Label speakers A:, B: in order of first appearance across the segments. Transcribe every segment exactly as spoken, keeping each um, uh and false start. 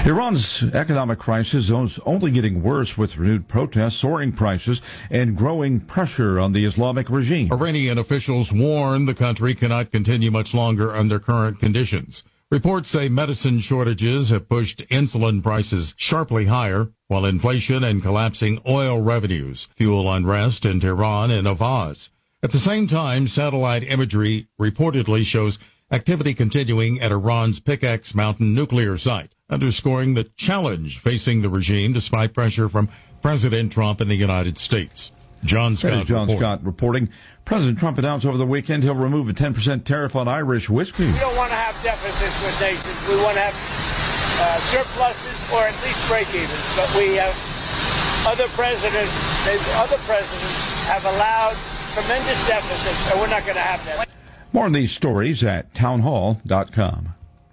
A: Iran's economic crisis is only getting worse with renewed protests, soaring prices, and growing pressure on the Islamic regime.
B: Iranian officials warn the country cannot continue much longer under current conditions. Reports say medicine shortages have pushed insulin prices sharply higher, while inflation and collapsing oil revenues fuel unrest in Tehran and Avaz. At the same time, satellite imagery reportedly shows activity continuing at Iran's Pickaxe Mountain nuclear site, underscoring the challenge facing the regime despite pressure from President Trump in the United States. John Scott.
A: That is John
B: reporting.
A: Scott reporting. President Trump announced over the weekend he'll remove a ten percent tariff on Irish whiskey.
C: We don't want to have deficits with nations. We want to have uh, surpluses or at least break-evens. But we have other presidents, other presidents have allowed tremendous deficits, and we're not going to have that.
A: More on these stories at townhall dot com.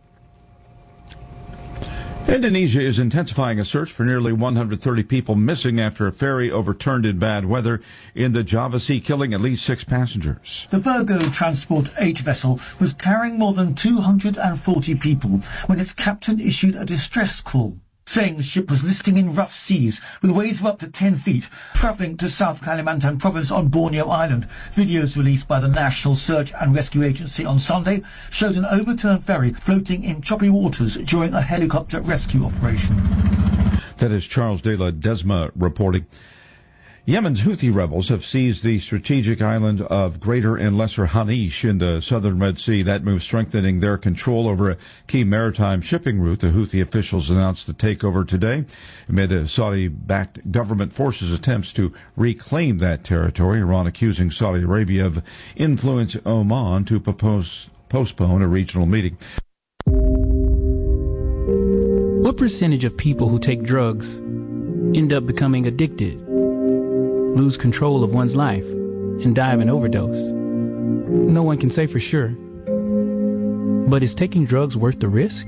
A: Indonesia is intensifying a search for nearly one hundred thirty people missing after a ferry overturned in bad weather in the Java Sea, killing at least six passengers.
D: The Virgo Transport eight vessel was carrying more than two hundred forty people when its captain issued a distress call, saying the ship was listing in rough seas with waves of up to ten feet, travelling to South Kalimantan province on Borneo Island. Videos released by the National Search and Rescue Agency on Sunday showed an overturned ferry floating in choppy waters during a helicopter rescue operation.
A: That is Charles de la Desma reporting. Yemen's Houthi rebels have seized the strategic island of Greater and Lesser Hanish in the southern Red Sea. That move strengthening their control over a key maritime shipping route. The Houthi officials announced the takeover today amid a Saudi-backed government forces' attempts to reclaim that territory. Iran accusing Saudi Arabia of influencing Oman to propose, postpone a regional meeting.
E: What percentage of people who take drugs end up becoming addicted, lose control of one's life, and die of an overdose? No one can say for sure. But is taking drugs worth the risk?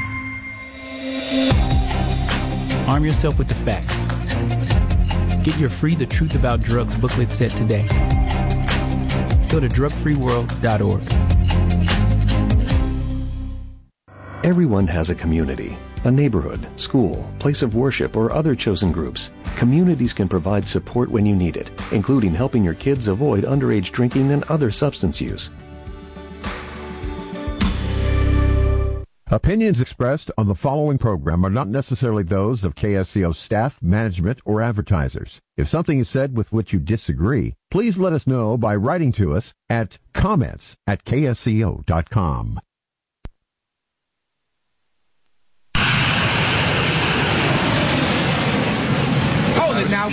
E: Arm yourself with the facts. Get your free The Truth About Drugs booklet set today. Go to drug free world dot org.
F: Everyone has a community, a neighborhood, school, place of worship, or other chosen groups. Communities can provide support when you need it, including helping your kids avoid underage drinking and other substance use.
G: Opinions expressed on the following program are not necessarily those of K S C O staff, management, or advertisers. If something is said with which you disagree, please let us know by writing to us at comments at K S C O dot com.
H: Now,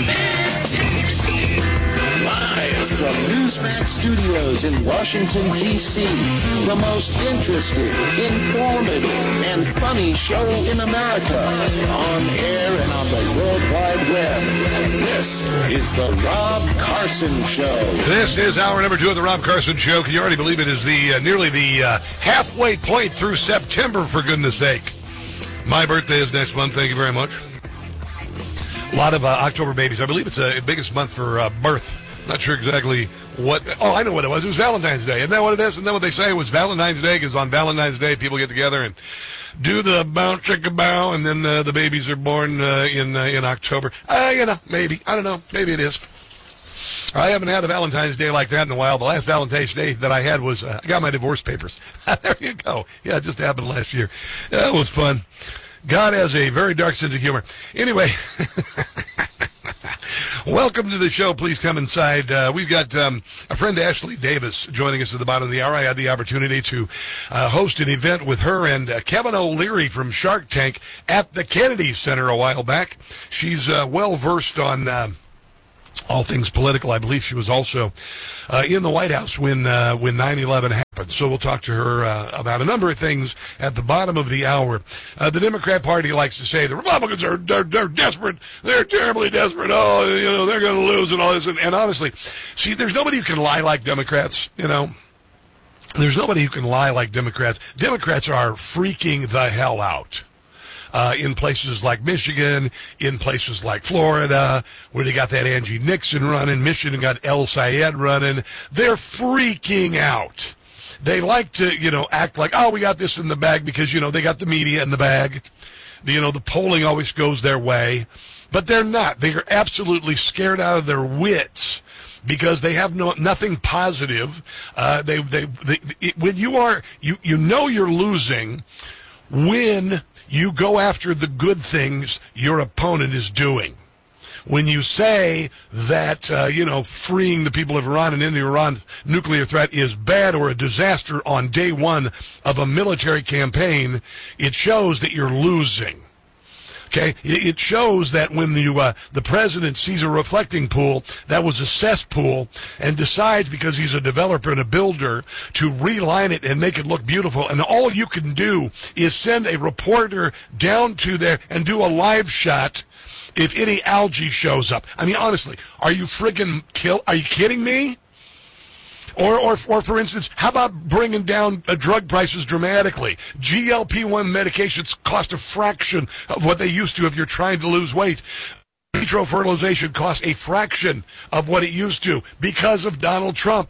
H: live from Newsmax Studios in Washington, D C, the most interesting, informative, and funny show in America, on air and on the World Wide Web. This is the Rob Carson Show.
I: This is hour number two of the Rob Carson Show. Can you already believe it is the uh, nearly the uh, halfway point through September, for goodness sake. My birthday is next month. Thank you very much. A lot of uh, October babies. I believe it's the uh, biggest month for uh, birth. Not sure exactly what. Oh, I know what it was. It was Valentine's Day. Isn't that what it is? Isn't that what they say? It was Valentine's Day, because on Valentine's Day people get together and do the bow chicka bow, and then uh, the babies are born uh, in uh, in October. Uh, you know, maybe. I don't know. Maybe it is. I haven't had a Valentine's Day like that in a while. The last Valentine's Day that I had was uh, I got my divorce papers. There you go. Yeah, it just happened last year. That was fun. God has a very dark sense of humor. Anyway, welcome to the show. Please come inside. Uh, we've got um, a friend, Ashley Davis, joining us at the bottom of the hour. I had the opportunity to uh, host an event with her and uh, Kevin O'Leary from Shark Tank at the Kennedy Center a while back. She's uh, well-versed on uh, all things political. I believe she was also uh, in the White House when uh, when nine eleven happened. So we'll talk to her uh, about a number of things at the bottom of the hour. Uh, the Democrat Party likes to say the Republicans are they're, they're desperate. They're terribly desperate. Oh, you know, they're going to lose and all this. And, and honestly, see, there's nobody who can lie like Democrats, you know. There's nobody who can lie like Democrats. Democrats are freaking the hell out. Uh, in places like Michigan, in places like Florida, where they got that Angie Nixon running, Michigan got El Sayed running. They're freaking out. they like to, you know, act like, oh, we got this in the bag because, you know, they got the media in the bag. You know, the polling always goes their way. But they're not. They are absolutely scared out of their wits because they have no nothing positive. Uh, they, they, they, it, when you are, you, you know you're losing when you go after the good things your opponent is doing. When you say that, uh, you know, freeing the people of Iran and ending the Iran nuclear threat is bad or a disaster on day one of a military campaign, it shows that you're losing. Okay, it shows that when the uh, the president sees a reflecting pool that was a cesspool and decides, because he's a developer and a builder, to reline it and make it look beautiful, and all you can do is send a reporter down to there and do a live shot if any algae shows up. I mean, honestly, are you friggin' kill? Are you kidding me? Or, or, or for instance, how about bringing down uh, drug prices dramatically? G L P one medications cost a fraction of what they used to if you're trying to lose weight. In vitro fertilization costs a fraction of what it used to because of Donald Trump.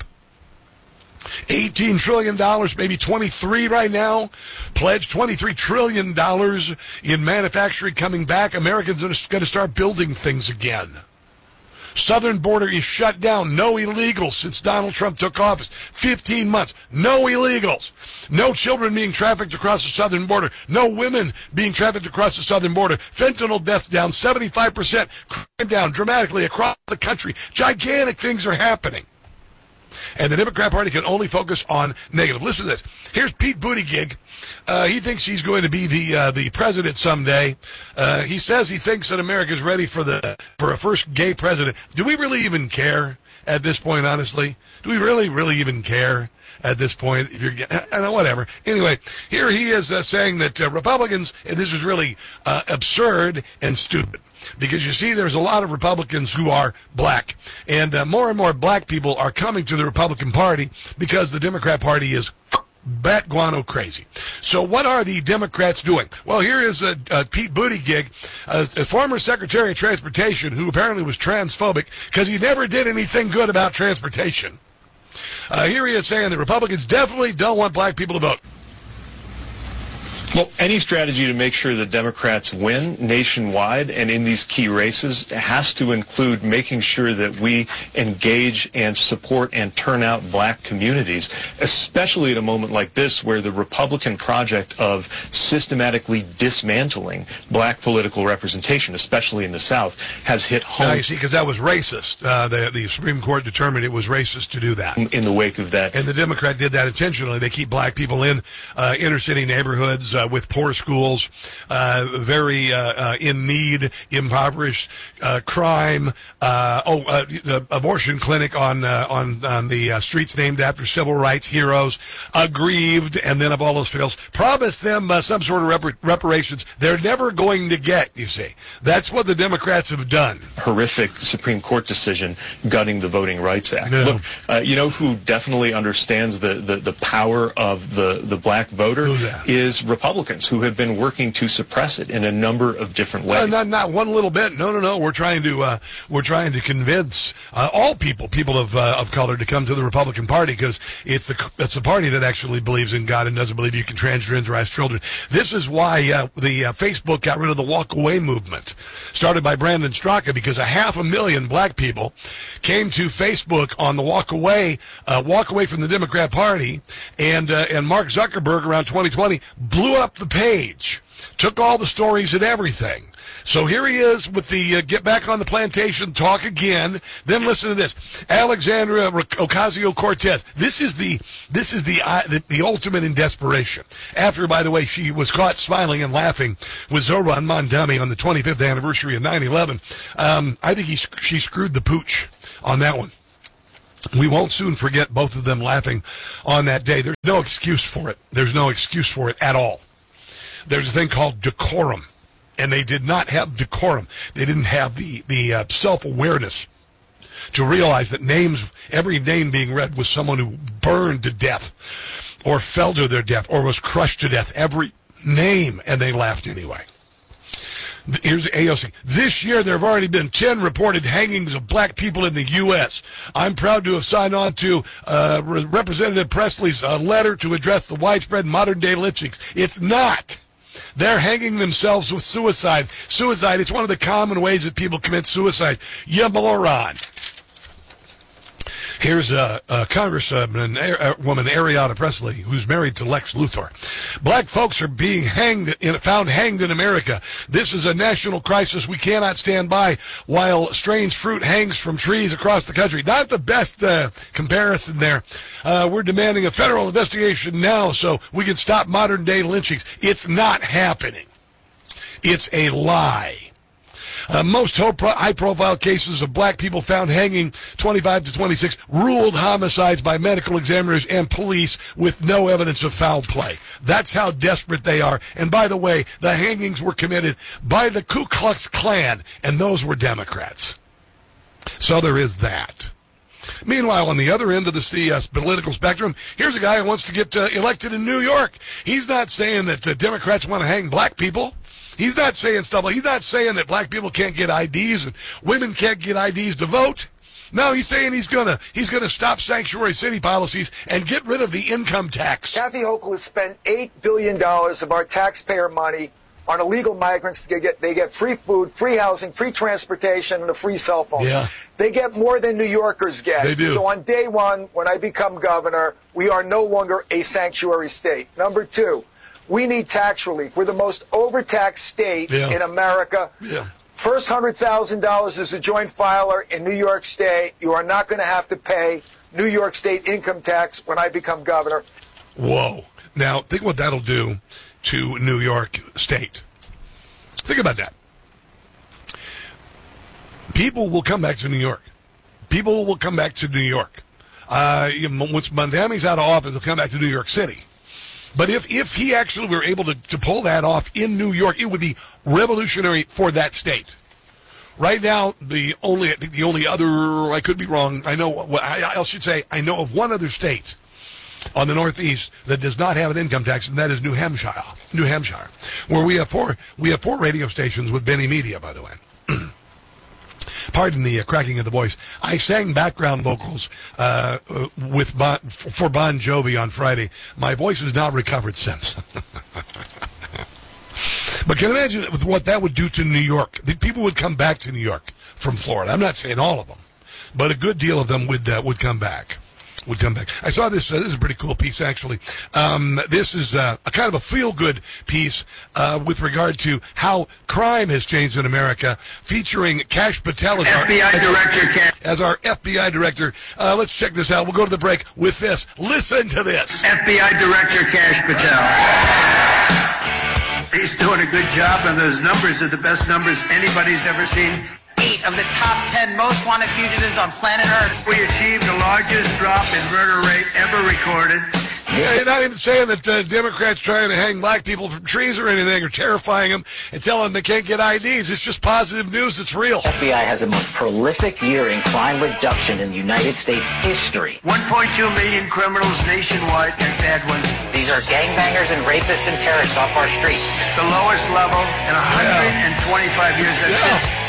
I: eighteen trillion dollars, maybe twenty-three right now, pledged twenty-three trillion dollars in manufacturing coming back. Americans are going to start building things again. Southern border is shut down. No illegals since Donald Trump took office. fifteen months. No illegals. No children being trafficked across the southern border. No women being trafficked across the southern border. Fentanyl deaths down seventy-five percent. Crime down dramatically across the country. Gigantic things are happening. And the Democrat Party can only focus on negative. Listen to this. Here's Pete Buttigieg. Uh, he thinks he's going to be the uh, the president someday. Uh, he says he thinks that America's ready for the for a first gay president. Do we really even care at this point, honestly? Do we really, really even care at this point? If you're, I don't know, whatever. Anyway, here he is uh, saying that uh, Republicans, and this is really uh, absurd and stupid. Because you see, there's a lot of Republicans who are black. And uh, more and more black people are coming to the Republican Party because the Democrat Party is bat guano crazy. So what are the Democrats doing? Well, here is uh, uh, Pete Buttigieg, uh, a former Secretary of Transportation who apparently was transphobic because he never did anything good about transportation. Uh, here he is saying that Republicans definitely don't want black people to vote.
J: Well, any strategy to make sure that Democrats win nationwide and in these key races has to include making sure that we engage and support and turn out black communities, especially at a moment like this where the Republican project of systematically dismantling black political representation, especially in the South, has hit home.
I: Now, you see, because that was racist. Uh, the, the Supreme Court determined it was racist to do that.
J: In the wake of that.
I: And the Democrat did that intentionally. They keep black people in uh, inner city neighborhoods, uh, with poor schools, uh, very uh, uh, in need, impoverished, uh, crime. Uh, oh, uh, the abortion clinic on uh, on on the uh, streets named after civil rights heroes, aggrieved, and then if all those fails, promise them uh, some sort of rep- reparations they're never going to get. You see, that's what the Democrats have done.
J: Horrific Supreme Court decision gutting the Voting Rights Act.
I: No.
J: Look, uh, you know who definitely understands the, the, the power of the, the black voter is Republicans. Who have been working to suppress it in a number of different ways.
I: Uh, not not one little bit. No, no, no. We're trying to uh, we're trying to convince uh, all people, people of uh, of color, to come to the Republican Party because it's the it's the party that actually believes in God and doesn't believe you can transgenderize children. This is why uh, the uh, Facebook got rid of the Walk Away movement, started by Brandon Straka, because a half a million black people came to Facebook on the Walk Away uh, Walk Away from the Democrat Party, and uh, and Mark Zuckerberg around twenty twenty blew up the page, took all the stories and everything. So here he is with the uh, get back on the plantation, talk again. Then listen to this, Alexandria Ocasio-Cortez. This is the this is the, uh, the the ultimate in desperation. After, by the way, she was caught smiling and laughing with Zohran Mamdani on the twenty-fifth anniversary of nine eleven. Um, I think he she screwed the pooch on that one. We won't soon forget both of them laughing on that day. There's no excuse for it. There's no excuse for it at all. There's a thing called decorum, and they did not have decorum. They didn't have the, the uh, self-awareness to realize that names, every name being read was someone who burned to death or fell to their death or was crushed to death. Every name, and they laughed anyway. Here's A O C. This year, there have already been ten reported hangings of black people in the U S I'm proud to have signed on to uh, Re- Representative Presley's uh, letter to address the widespread modern-day lynchings. It's not. They're hanging themselves with suicide. Suicide, it's one of the common ways that people commit suicide. You moron. Here's a, a Congresswoman, a woman, Ariana Presley, who's married to Lex Luthor. Black folks are being hanged, in, found hanged in America. This is a national crisis we cannot stand by while strange fruit hangs from trees across the country. Not the best uh, comparison there. Uh, we're demanding a federal investigation now so we can stop modern-day lynchings. It's not happening. It's a lie. Uh, most high-profile cases of black people found hanging, twenty-five to twenty-six, ruled homicides by medical examiners and police with no evidence of foul play. That's how desperate they are. And by the way, the hangings were committed by the Ku Klux Klan, and those were Democrats. So there is that. Meanwhile, on the other end of the C S political spectrum, here's a guy who wants to get uh, elected in New York. He's not saying that uh, Democrats want to hang black people. He's not saying stuff like, he's not saying that black people can't get I Ds and women can't get I Ds to vote. No, he's saying he's gonna he's gonna stop sanctuary city policies and get rid of the income tax.
K: Kathy Hochul has spent eight billion dollars of our taxpayer money on illegal migrants. They get they get free food, free housing, free transportation, and a free cell phone.
I: Yeah.
K: They get more than New Yorkers get.
I: They do.
K: So on day one, when I become governor, we are no longer a sanctuary state. Number two, we need tax relief. We're the most overtaxed state
I: yeah.
K: in America.
I: Yeah.
K: First one hundred thousand dollars as a joint filer in New York State. You are not going to have to pay New York State income tax when I become governor.
I: Whoa. Now, think what that'll do to New York State. Think about that. People will come back to New York. People will come back to New York. Uh, once Mondami's out of office, they'll come back to New York City. But if, if he actually were able to, to pull that off in New York, it would be revolutionary for that state. Right now, the only the only other, I could be wrong, I know, I, I should say, I know of one other state on the Northeast that does not have an income tax, and that is New Hampshire, New Hampshire, where we have four, we have four radio stations with Benny Media, by the way. Pardon the uh, cracking of the voice. I sang background vocals uh, with bon, for Bon Jovi on Friday. My voice has now recovered since. But can you imagine what that would do to New York? The people would come back to New York from Florida. I'm not saying all of them, but a good deal of them would uh, would come back. Would come back. I saw this. Uh, this is a pretty cool piece, actually. Um, this is uh, a kind of a feel-good piece uh, with regard to how crime has changed in America, featuring Kash Patel as
L: F B I
I: our,
L: director.
I: As our F B I director. Uh, let's check this out. We'll go to the break with this. Listen to this.
L: F B I Director Kash Patel. He's doing a good job, and those numbers are the best numbers anybody's ever seen.
M: Eight of the top ten most wanted fugitives on planet Earth.
L: We achieved the largest drop in murder rate ever recorded.
I: Yeah, you're not even saying that uh, Democrats trying to hang black people from trees or anything or terrifying them and telling them they can't get I Ds. It's just positive news. It's real.
N: F B I has the most prolific year in crime reduction in the United States history.
L: one point two million criminals nationwide and bad ones.
N: These are gangbangers and rapists and terrorists off our streets.
L: The lowest level in one hundred twenty-five
I: yeah.
L: years. That's
I: Yeah.
L: since